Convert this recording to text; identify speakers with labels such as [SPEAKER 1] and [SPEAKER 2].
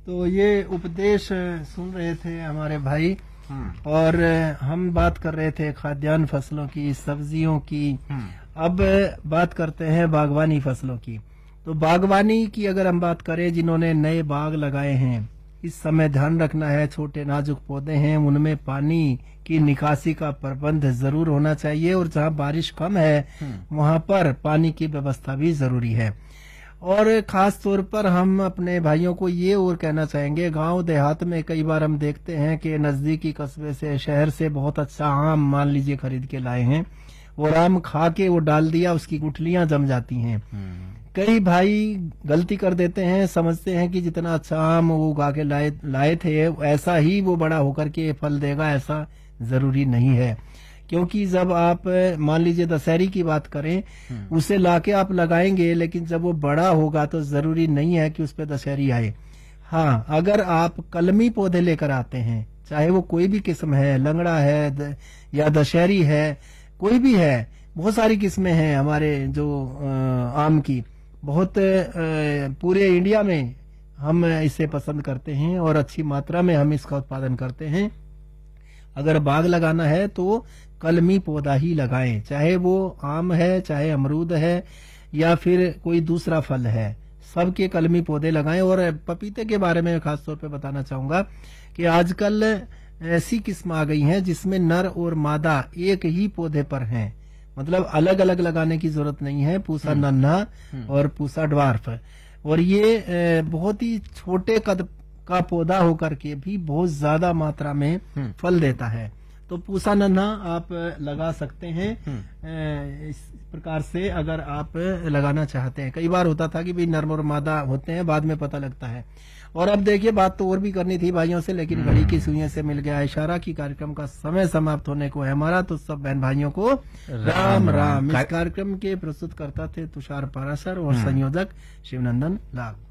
[SPEAKER 1] तो ये उपदेश सुन रहे थे हमारे भाई, और हम बात कर रहे थे खाद्यान्न फसलों की, सब्जियों की। अब बात करते हैं बागवानी फसलों की। तो बागवानी की अगर हम बात करें, जिन्होंने नए बाग लगाए हैं, इस समय ध्यान रखना है, छोटे नाजुक पौधे हैं, उनमें पानी की निकासी का प्रबंध जरूर होना चाहिए, और जहां बारिश कम है वहां पर पानी की व्यवस्था भी जरूरी है। और खास तौर पर हम अपने भाइयों को ये और कहना चाहेंगे, गांव देहात में कई बार हम देखते हैं कि नजदीकी कस्बे से, शहर से बहुत अच्छा आम मान लीजिए खरीद के लाए हैं, और आम खा के वो डाल दिया, उसकी गुठलियां जम जाती हैं। कई भाई गलती कर देते हैं, समझते हैं कि जितना अच्छा आम वो उगा के लाए थे ऐसा ही वो बड़ा होकर के फल देगा, ऐसा जरूरी नहीं है। क्योंकि जब आप मान लीजिए दशहरी की बात करें, उसे लाके आप लगाएंगे, लेकिन जब वो बड़ा होगा तो जरूरी नहीं है कि उस पर दशहरी आए। हाँ, अगर आप कलमी पौधे लेकर आते हैं, चाहे वो कोई भी किस्म है, लंगड़ा है या दशहरी है, कोई भी है, बहुत सारी किस्में हैं हमारे जो आम की, बहुत पूरे इंडिया में हम इसे पसंद करते हैं और अच्छी मात्रा में हम इसका उत्पादन करते हैं। अगर बाग लगाना है तो कलमी पौधा ही लगाएं, चाहे वो आम है, चाहे अमरूद है, या फिर कोई दूसरा फल है, सबके कलमी पौधे लगाएं। और पपीते के बारे में खास तौर पे बताना चाहूंगा कि आजकल ऐसी किस्म आ गई हैं जिसमें नर और मादा एक ही पौधे पर हैं, मतलब अलग अलग लगाने की जरूरत नहीं है, पूसा नन्हा और पूसा ड्वार्फ। और ये बहुत ही छोटे कद का पौधा होकर के भी बहुत ज्यादा मात्रा में फल देता है। तो पूसा नन्हा आप लगा सकते हैं इस प्रकार से, अगर आप लगाना चाहते हैं। कई बार होता था कि भाई नर और मादा होते हैं, बाद में पता लगता है। और अब देखिए, बात तो और भी करनी थी भाइयों से, लेकिन घड़ी की सुइयों से मिल गया इशारा कि कार्यक्रम का समय समाप्त होने को है हमारा। तो सब बहन भाइयों को राम राम। इस कार्यक्रम के प्रस्तुतकर्ता थे तुषार पाराशर और संयोजक शिवनंदन लाल।